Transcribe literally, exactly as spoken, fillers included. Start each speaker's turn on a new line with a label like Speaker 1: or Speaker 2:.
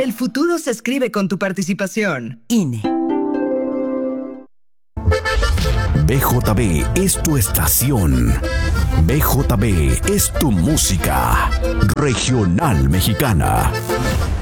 Speaker 1: El futuro se escribe con tu participación.
Speaker 2: I N E.
Speaker 3: B J B es tu estación. B J B es tu música. Regional Mexicana.